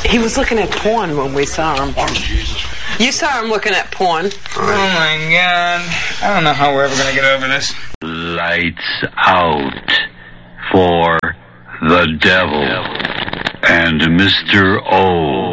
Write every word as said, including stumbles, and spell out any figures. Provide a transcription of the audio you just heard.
He was looking at porn when we saw him. Oh, Jesus. You saw him looking at porn. Oh, my God. I don't know how we're ever going to get over this. Lights out for the devil and Mister O.